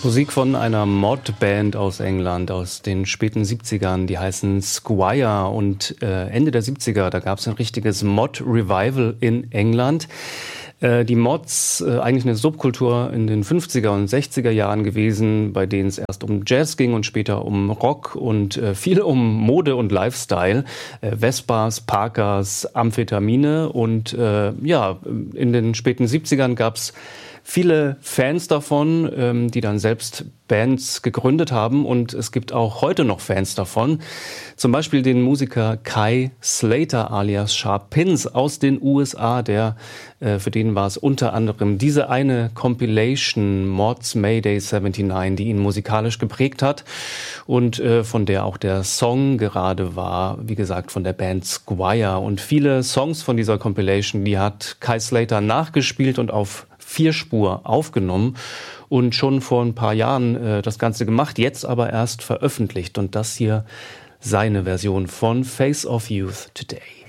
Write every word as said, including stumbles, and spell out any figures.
Musik von einer Mod-Band aus England aus den späten siebzigern, die heißen Squire, und äh, Ende der siebziger, da gab es ein richtiges Mod-Revival in England. Äh, die Mods, äh, eigentlich eine Subkultur in den fünfziger und sechziger Jahren gewesen, bei denen es erst um Jazz ging und später um Rock und äh, viel um Mode und Lifestyle. Äh, Vespas, Parkers, Amphetamine, und äh, ja, in den späten siebzigern gab es viele Fans davon, ähm, die dann selbst Bands gegründet haben, und es gibt auch heute noch Fans davon. Zum Beispiel den Musiker Kai Slater alias Sharp Pins aus den U S A, der, äh, für den war es unter anderem diese eine Compilation Mods Mayday neunundsiebzig, die ihn musikalisch geprägt hat und äh, von der auch der Song gerade war, wie gesagt, von der Band Squire. Und viele Songs von dieser Compilation, die hat Kai Slater nachgespielt und auf Vierspur aufgenommen und schon vor ein paar Jahren äh, das Ganze gemacht, jetzt aber erst veröffentlicht. Und das hier seine Version von Face of Youth Today.